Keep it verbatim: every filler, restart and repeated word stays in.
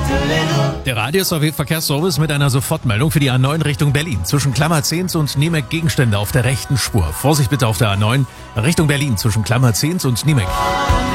Der Radius A W Verkehrsservice mit einer Sofortmeldung für die A neun Richtung Berlin. Zwischen Klammerzehns und Niemek Gegenstände auf der rechten Spur. Vorsicht bitte auf der A neun Richtung Berlin zwischen Klammerzehns und Niemek.